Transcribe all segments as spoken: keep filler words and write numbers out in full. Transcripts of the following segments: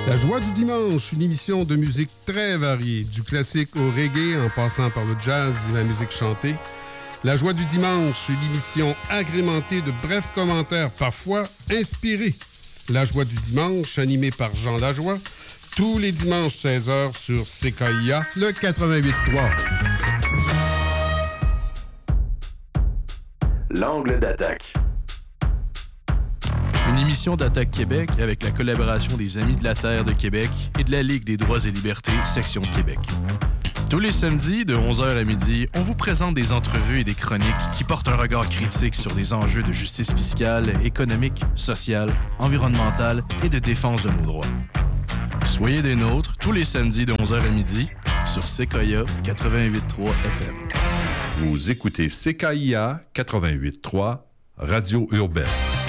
La joie du dimanche, une émission de musique très variée, du classique au reggae en passant par le jazz et la musique chantée. La joie du dimanche, une émission agrémentée de brefs commentaires, parfois inspirés. La joie du dimanche, animée par Jean Lajoie, tous les dimanches seize heures sur C K I A, le quatre-vingt-huit trois. L'angle d'attaque. Une émission d'Attaque Québec avec la collaboration des Amis de la Terre de Québec et de la Ligue des droits et libertés, section de Québec. Tous les samedis, de onze heures à midi, on vous présente des entrevues et des chroniques qui portent un regard critique sur des enjeux de justice fiscale, économique, sociale, environnementale et de défense de nos droits. Soyez des nôtres tous les samedis de onze heures à midi sur C K I A quatre-vingt-huit trois F M. Vous écoutez C K I A quatre-vingt-huit trois, Radio Urbaine.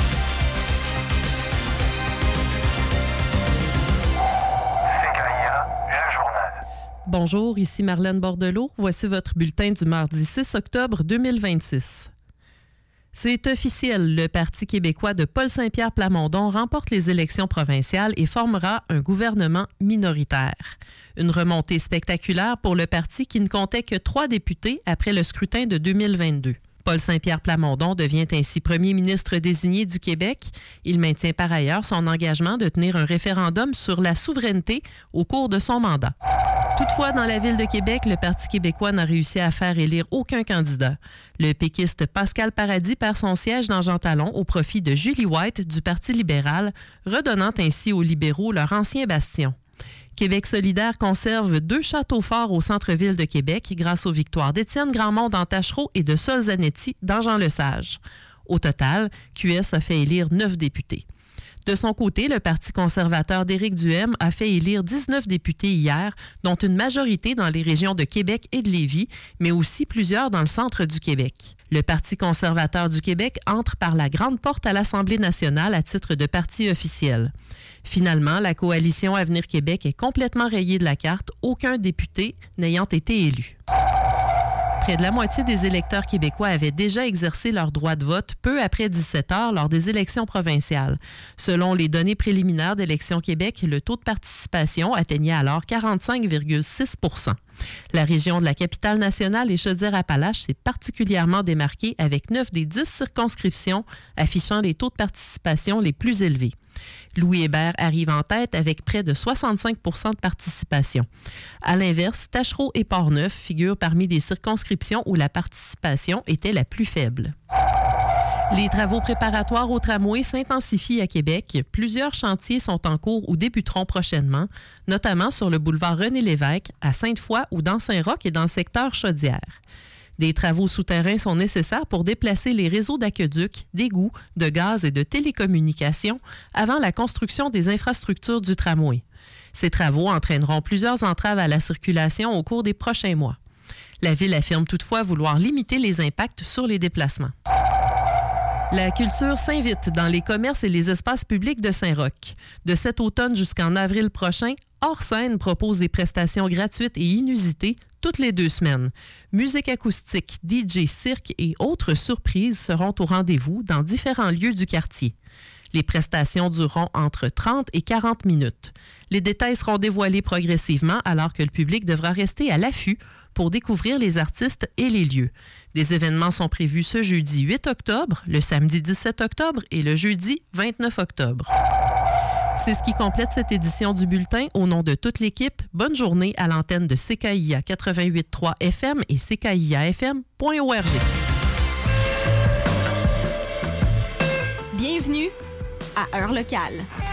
Bonjour, ici Marlène Bordelot. Voici votre bulletin du mardi six octobre deux mille vingt-six. C'est officiel, le Parti québécois de Paul Saint-Pierre Plamondon remporte les élections provinciales et formera un gouvernement minoritaire. Une remontée spectaculaire pour le parti qui ne comptait que trois députés après le scrutin de deux mille vingt-deux. Paul Saint-Pierre Plamondon devient ainsi premier ministre désigné du Québec. Il maintient par ailleurs son engagement de tenir un référendum sur la souveraineté au cours de son mandat. Toutefois, dans la ville de Québec, le Parti québécois n'a réussi à faire élire aucun candidat. Le péquiste Pascal Paradis perd son siège dans Jean Talon au profit de Julie White du Parti libéral, redonnant ainsi aux libéraux leur ancien bastion. Québec solidaire conserve deux châteaux forts au centre-ville de Québec grâce aux victoires d'Étienne Grandmont dans Tachereau et de Sol Zanetti dans Jean-Lesage. Au total, Q S a fait élire neuf députés. De son côté, le Parti conservateur d'Éric Duhaime a fait élire dix-neuf députés hier, dont une majorité dans les régions de Québec et de Lévis, mais aussi plusieurs dans le centre du Québec. Le Parti conservateur du Québec entre par la grande porte à l'Assemblée nationale à titre de parti officiel. Finalement, la coalition Avenir Québec est complètement rayée de la carte, aucun député n'ayant été élu. Près de la moitié des électeurs québécois avaient déjà exercé leur droit de vote peu après dix-sept heures lors des élections provinciales. Selon les données préliminaires d'Élections Québec, le taux de participation atteignait alors quarante-cinq virgule six pour cent. La région de la Capitale-Nationale et Chaudière-Appalaches s'est particulièrement démarquée avec neuf des dix circonscriptions affichant les taux de participation les plus élevés. Louis Hébert arrive en tête avec près de soixante-cinq pour cent de participation. À l'inverse, Tachereau et Portneuf figurent parmi les circonscriptions où la participation était la plus faible. Les travaux préparatoires au tramway s'intensifient à Québec. Plusieurs chantiers sont en cours ou débuteront prochainement, notamment sur le boulevard René-Lévesque, à Sainte-Foy ou dans Saint-Roch et dans le secteur Chaudière. Des travaux souterrains sont nécessaires pour déplacer les réseaux d'aqueducs, d'égouts, de gaz et de télécommunications avant la construction des infrastructures du tramway. Ces travaux entraîneront plusieurs entraves à la circulation au cours des prochains mois. La Ville affirme toutefois vouloir limiter les impacts sur les déplacements. La culture s'invite dans les commerces et les espaces publics de Saint-Roch. De cet automne jusqu'en avril prochain, Hors Scène propose des prestations gratuites et inusitées toutes les deux semaines. Musique acoustique, D J, cirque et autres surprises seront au rendez-vous dans différents lieux du quartier. Les prestations dureront entre trente et quarante minutes. Les détails seront dévoilés progressivement alors que le public devra rester à l'affût pour découvrir les artistes et les lieux. Des événements sont prévus ce jeudi huit octobre, le samedi dix-sept octobre et le jeudi vingt-neuf octobre. C'est ce qui complète cette édition du bulletin. Au nom de toute l'équipe, bonne journée à l'antenne de C K I A quatre-vingt-huit trois F M et C K I A F M point org. Bienvenue à Heure locale.